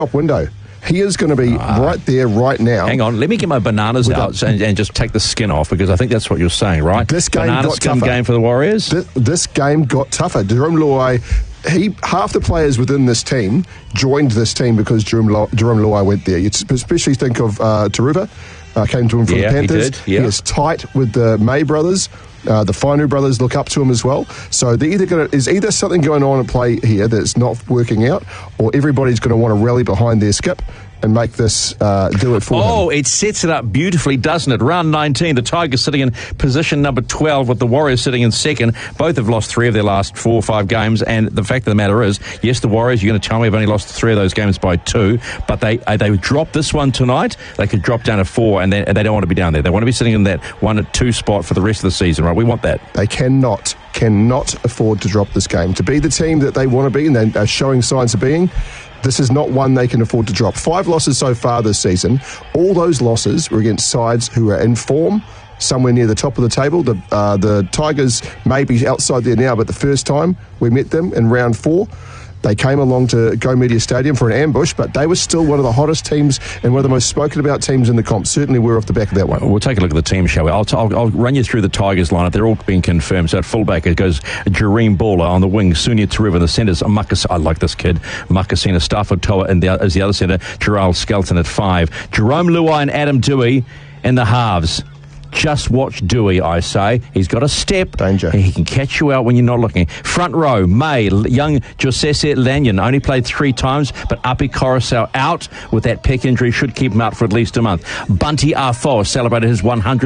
top window. He is going to be right there, right now. Hang on, let me get my bananas out and just take the skin off, because I think that's what you're saying, right? This game Banana got skin tougher. game for the Warriors? This game got tougher. Jarome Luai, half the players within this team joined this team because Jarome Luai went there. You especially think of Taruva, came to him from the Panthers. He is tight with the May brothers. The Fainu brothers look up to him as well. So there's either something going on at play here that's not working out, or everybody's going to want to rally behind their skip and make this do it for him. Oh, it sets it up beautifully, doesn't it? Round 19, the Tigers sitting in position number 12 with the Warriors sitting in second. Both have lost 3 of their last 4 or 5 games, and the fact of the matter is, yes, the Warriors, you're going to tell me, have only lost 3 of those games by 2, but they dropped this one tonight. They could drop down to 4, and they don't want to be down there. They want to be sitting in that 1 or 2 spot for the rest of the season, right? We want that. They cannot afford to drop this game. To be the team that they want to be, and they are showing signs of being, this is not one they can afford to drop. 5 losses so far this season. All those losses were against sides who are in form, somewhere near the top of the table. The Tigers may be outside there now, but the first time we met them in round 4, they came along to Go Media Stadium for an ambush, but they were still one of the hottest teams and one of the most spoken about teams in the comp. Certainly we're off the back of that one. We'll take a look at the team, shall we? I'll run you through the Tigers lineup. They're all being confirmed. So at fullback it goes Jareen Baller, on the wing Sunia Taruva, the centres I like this kid, Makasina Stafford Toa as the other centre, Gerald Skelton at 5, Jarome Luai and Adam Dewey in the halves. Just watch Dewey, I say. He's got a step. Danger. He can catch you out when you're not looking. Front row, May, young Josese Lanyon, only played 3 times, but Api Coruscant out with that pec injury, should keep him out for at least a month. Bunty Afo celebrated his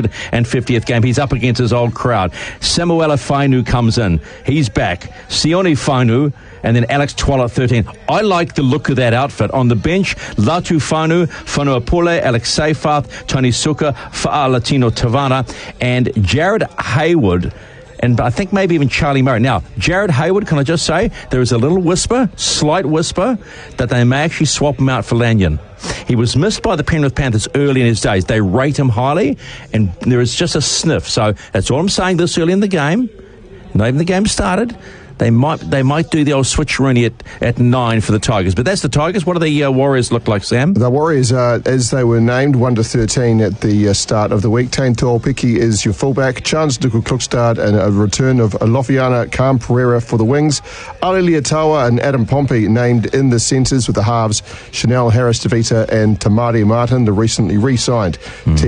150th game. He's up against his old crowd. Samuela Fainu comes in. He's back. Sione Fainu, and then Alex Twala at 13. I like the look of that outfit. On the bench, Latu Fainu, Fanua Pule, Alex Seyfarth, Tony Suka, Fa'a Latino Tavana, and Jared Hayward, and I think maybe even Charlie Murray. Now, Jared Hayward, can I just say, there is a little whisper, slight whisper, that they may actually swap him out for Lanyon. He was missed by the Penrith Panthers early in his days. They rate him highly, and there is just a sniff. So that's all I'm saying this early in the game. Not even the game started. They might do the old switcheroony at 9 for the Tigers. But that's the Tigers. What do the Warriors look like, Sam? The Warriors, as they were named, 1 to 13 at the start of the week. Tane Tuolpiki is your fullback. Chance Duku-Klukstad and a return of Lofiana Khan Pereira for the wings. Ali Liatawa and Adam Pompey named in the centres with the halves. Chanel Harris-Tavita and Tamari Martin, the recently re-signed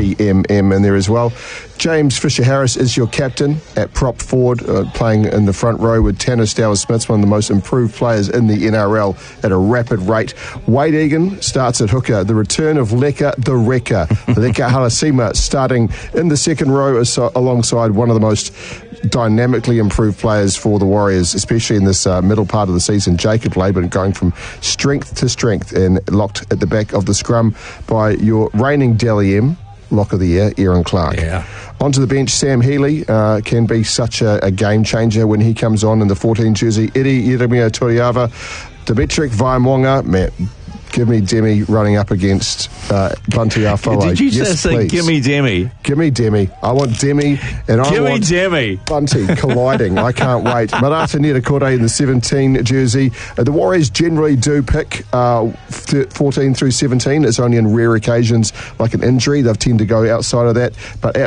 TMM in there as well. James Fisher-Harris is your captain at prop forward, playing in the front row with Tanner Stowers-Smith, one of the most improved players in the NRL at a rapid rate. Wade Egan starts at hooker. The return of Leka the Wrecker. Leka Halasima starting in the second row alongside one of the most dynamically improved players for the Warriors, especially in this middle part of the season. Jacob Laban going from strength to strength and locked at the back of the scrum by your reigning Dally M. Lock of the year, Aaron Clark. Yeah. Onto the bench, Sam Healy can be such a game changer when he comes on in the 14 jersey. Iri Yeremia Toriava, Dimitrik Vaimonga, man, give me Demi running up against Bunty Afoa. Did you yes, just say, please. give me Demi? Give me Demi. I want Demi, and I want Demi. Bunty colliding. I can't wait. Marata Nirakore in the 17 jersey. The Warriors generally do pick 14 through 17. It's only in rare occasions, like an injury, they tend to go outside of that. But